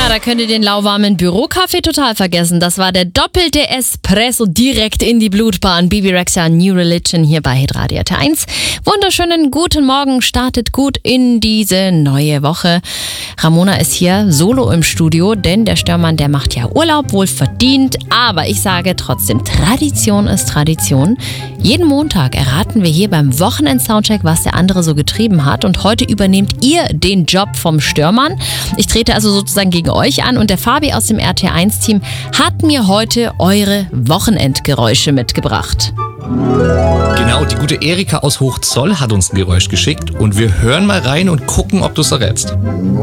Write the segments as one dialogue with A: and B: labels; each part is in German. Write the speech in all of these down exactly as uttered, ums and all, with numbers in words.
A: da könnt ihr den lauwarmen Bürokaffee total vergessen. Das war der doppelte Espresso direkt in die Blutbahn. Bebe Rexha, New Religion hier bei Hitradio R T eins. Wunderschönen guten Morgen, startet gut in diese neue Woche. Ramona ist hier solo im Studio, denn der Störmann, der macht ja Urlaub, wohl verdient. Aber ich sage trotzdem, Tradition ist Tradition. Jeden Montag erraten wir hier beim Wochenend-Soundcheck, was der andere so getrieben hat. Und heute übernehmt ihr den Job vom Störmann. Ich trete also sozusagen gegen euch an und der Fabi aus dem R T eins Team hat mir heute eure Wochenendgeräusche mitgebracht.
B: Genau, die gute Erika aus Hochzoll hat uns ein Geräusch geschickt und wir hören mal rein und gucken, ob du es errätst.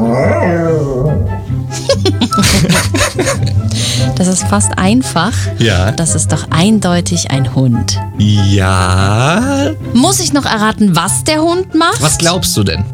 A: Das ist fast einfach.
B: Ja.
A: Das ist doch eindeutig ein Hund.
B: Ja.
A: Muss ich noch erraten, was der Hund macht?
B: Was glaubst du denn?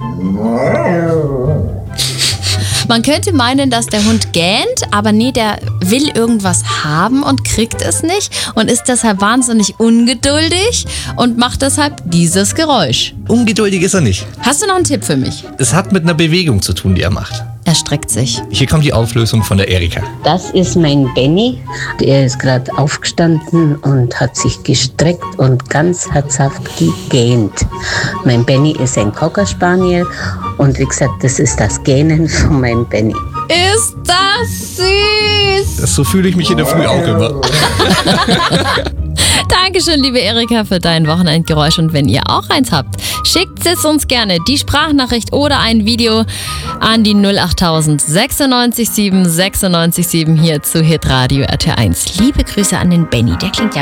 A: Man könnte meinen, dass der Hund gähnt, aber nee, der will irgendwas haben und kriegt es nicht und ist deshalb wahnsinnig ungeduldig und macht deshalb dieses Geräusch.
B: Ungeduldig ist er nicht.
A: Hast du noch einen Tipp für mich?
B: Es hat mit einer Bewegung zu tun, die er macht.
A: Er streckt sich.
B: Hier kommt die Auflösung von der Erika.
C: Das ist mein Benny. Er ist gerade aufgestanden und hat sich gestreckt und ganz herzhaft gegähnt. Mein Benny ist ein Cocker Spaniel und wie gesagt, das ist das Gähnen von meinem Benny.
A: Ist das süß!
B: Das, so fühle ich mich in der Früh auch immer.
A: Dankeschön, liebe Erika, für dein Wochenendgeräusch. Und wenn ihr auch eins habt, schickt es uns gerne, die Sprachnachricht oder ein Video an die null achttausend sechsundneunzig sieben sechsundneunzig sieben hier zu Hitradio R T eins. Liebe Grüße an den Benny, der klingt ja